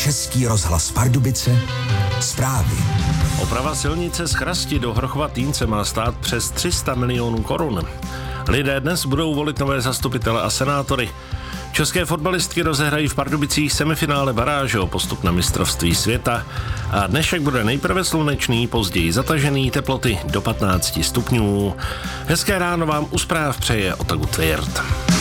Český rozhlas Pardubice, zprávy. Oprava silnice z Chrasti do Hrochova-Týnce má stát přes 300 milionů korun. Lidé dnes budou volit nové zastupitele a senátory. České fotbalistky rozehrají v Pardubicích semifinále baráže o postup na mistrovství světa a dnešek bude nejprve slunečný, později zatažený, teploty do 15 stupňů. Hezké ráno vám u zpráv přeje Otagu Tvěrt.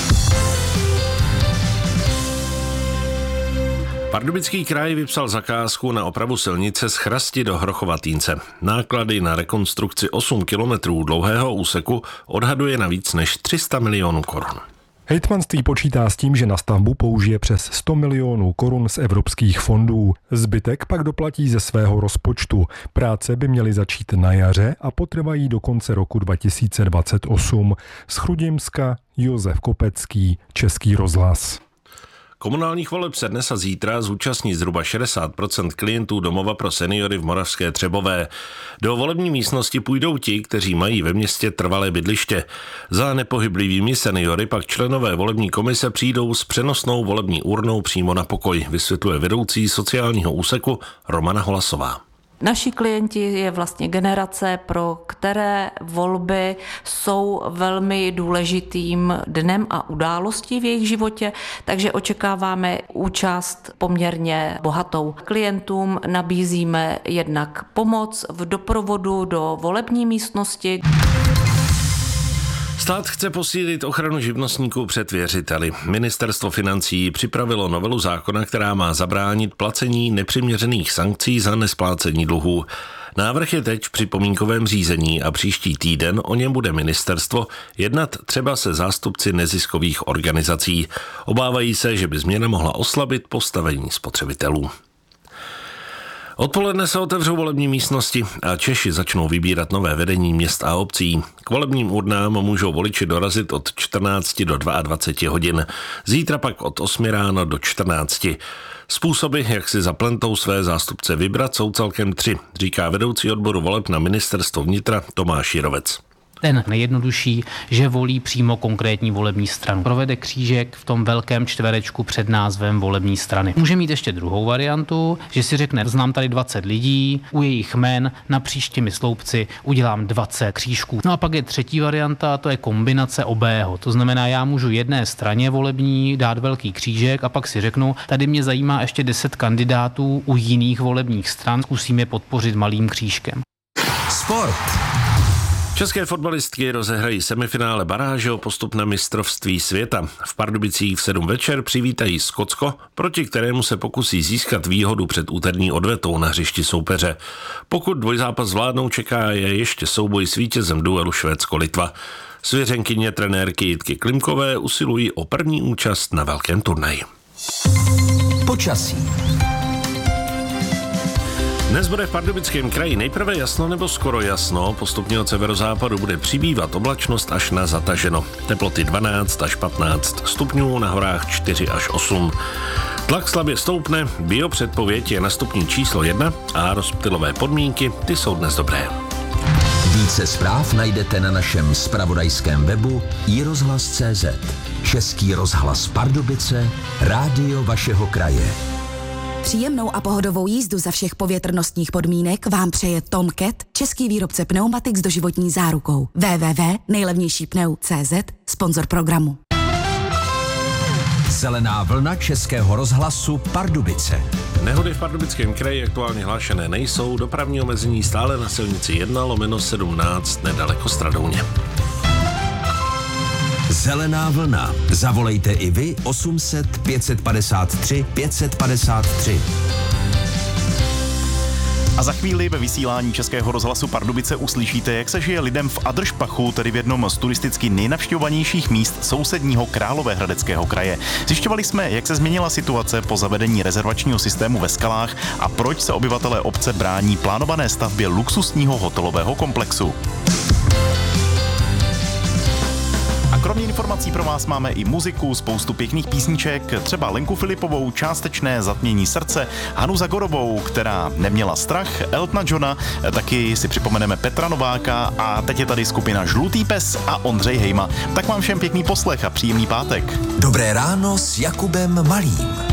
Pardubický kraj vypsal zakázku na opravu silnice z Chrasti do Hrochova-Týnce. Náklady na rekonstrukci 8 kilometrů dlouhého úseku odhaduje na víc než 300 milionů korun. Hejtmanství počítá s tím, že na stavbu použije přes 100 milionů korun z evropských fondů. Zbytek pak doplatí ze svého rozpočtu. Práce by měly začít na jaře a potrvají do konce roku 2028. Z Chrudimska Josef Kopecký, Český rozhlas. Komunálních voleb se dnes a zítra zúčastní zhruba 60% klientů domova pro seniory v Moravské Třebové. Do volební místnosti půjdou ti, kteří mají ve městě trvalé bydliště. Za nepohyblivými seniory pak členové volební komise přijdou s přenosnou volební urnou přímo na pokoj, vysvětluje vedoucí sociálního úseku Romana Holasová. Naši klienti je vlastně generace, pro které volby jsou velmi důležitým dnem a událostí v jejich životě, takže očekáváme účast poměrně bohatou. Klientům nabízíme jednak pomoc v doprovodu do volební místnosti. Stát chce posílit ochranu živnostníků před věřiteli. Ministerstvo financí připravilo novelu zákona, která má zabránit placení nepřiměřených sankcí za nesplácení dluhů. Návrh je teď v připomínkovém řízení a příští týden o něm bude ministerstvo jednat třeba se zástupci neziskových organizací. Obávají se, že by změna mohla oslabit postavení spotřebitelů. Odpoledne se otevřou volební místnosti a Češi začnou vybírat nové vedení měst a obcí. K volebním urnám můžou voliči dorazit od 14 do 22 hodin. Zítra pak od 8 ráno do 14. Způsoby, jak si za plentou své zástupce vybrat, jsou celkem 3, říká vedoucí odboru voleb na ministerstvo vnitra Tomáš Jirovec. Ten nejjednodušší, že volí přímo konkrétní volební stranu. Provede křížek v tom velkém čtverečku před názvem volební strany. Může mít ještě druhou variantu, že si řekne, znám tady 20 lidí, u jejich jmen napříč těmi sloupci udělám 20 křížků. No a pak je třetí varianta, to je kombinace obého. To znamená, já můžu jedné straně volební dát velký křížek a pak si řeknu, tady mě zajímá ještě 10 kandidátů u jiných volebních stran, zkusím je podpořit malým křížkem. Sport. České fotbalistky rozehrají semifinále baráže o postup na mistrovství světa. V Pardubicích v 7 večer přivítají Skotsko, proti kterému se pokusí získat výhodu před úterní odvetou na hřišti soupeře. Pokud dvojzápas zvládnou, čeká je ještě souboj s vítězem duelu Švédsko-Litva. Svěřenkyně trenérky Jitky Klimkové usilují o první účast na velkém turnaji. Počasí. Dnes bude v Pardubickém kraji nejprve jasno nebo skoro jasno, postupně od severozápadu bude přibývat oblačnost až na zataženo. Teploty 12 až 15 stupňů, na horách 4 až 8. Tlak slabě stoupne, biopředpověď je na stupni číslo 1 a rozptylové podmínky, ty jsou dnes dobré. Více zpráv najdete na našem zpravodajském webu iRozhlas.cz. Český rozhlas Pardubice, rádio vašeho kraje. Příjemnou a pohodovou jízdu za všech povětrnostních podmínek vám přeje Tom Cat, český výrobce pneumatik s doživotní zárukou. www.nejlevnějšípneu.cz, sponzor programu. Zelená vlna Českého rozhlasu Pardubice. Nehody v Pardubickém kraji aktuálně hlášené nejsou, dopravní omezení stále na silnici 1/17 nedaleko Stradouně. Zelená vlna. Zavolejte i vy 800 553 553. A za chvíli ve vysílání Českého rozhlasu Pardubice uslyšíte, jak se žije lidem v Adršpachu, tedy v jednom z turisticky nejnavštěvovanějších míst sousedního Královéhradeckého kraje. Zjišťovali jsme, jak se změnila situace po zavedení rezervačního systému ve Skalách a proč se obyvatelé obce brání plánované stavbě luxusního hotelového komplexu. Kromě informací pro vás máme i muziku, spoustu pěkných písniček, třeba Lenku Filipovou, Částečné zatmění srdce, Hanu Zagorovou, která neměla strach, Eltona Johna, taky si připomeneme Petra Nováka a teď je tady skupina Žlutý pes a Ondřej Hejma. Tak vám všem pěkný poslech a příjemný pátek. Dobré ráno s Jakubem Malým.